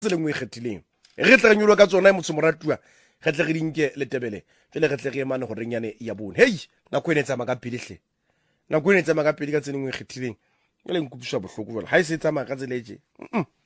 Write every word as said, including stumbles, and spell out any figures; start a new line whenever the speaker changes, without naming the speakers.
tsela ngwe kgethileng re tla nyolo ka tsona motho moratua ge tle re dinke le tebele fele ge tle re emane go renyane ya bone hey nako ene tsama ka pedihle nako ene tsama ka pedi ka tsela ngwe kgethileng le nkupuswa bohloko jwale ha e se tsama ka tsela eje